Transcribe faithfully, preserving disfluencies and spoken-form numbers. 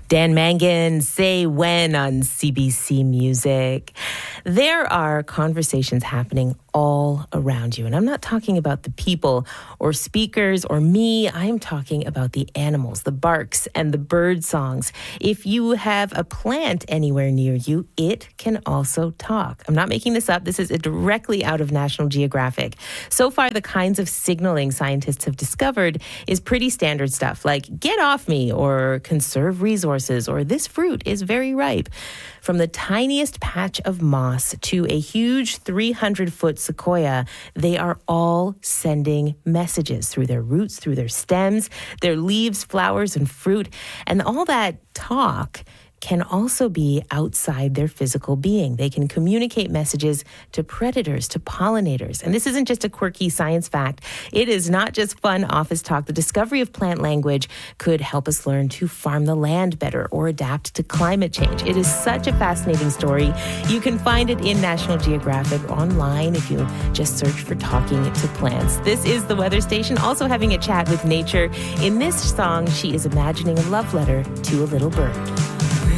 Dan Mangan, Say When on C B C Music. There are conversations happening all around you. And I'm not talking about the people or speakers or me. I'm talking about the animals, the barks and the bird songs. If you have a plant anywhere near you, it can also talk. I'm not making this up. This is directly out of National Geographic. So far, the kinds of signaling scientists have discovered is pretty standard stuff like get off me or conserve resources or this fruit is very ripe. From the tiniest patch of moss to a huge three hundred foot sequoia, they are all sending messages through their roots, through their stems, their leaves, flowers, and fruit. And all that talk can also be outside their physical being. They can communicate messages to predators, to pollinators. And this isn't just a quirky science fact. It is not just fun office talk. The discovery of plant language could help us learn to farm the land better or adapt to climate change. It is such a fascinating story. You can find it in National Geographic online if you just search for Talking to Plants. This is the Weather Station, also having a chat with nature. In this song, she is imagining a love letter to a little bird.